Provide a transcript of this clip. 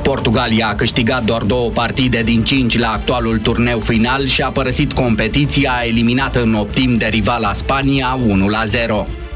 Portugalia a câștigat doar 2 partide din 5 la actualul turneu final și a părăsit competiția eliminată în optim de rivala Spania 1-0.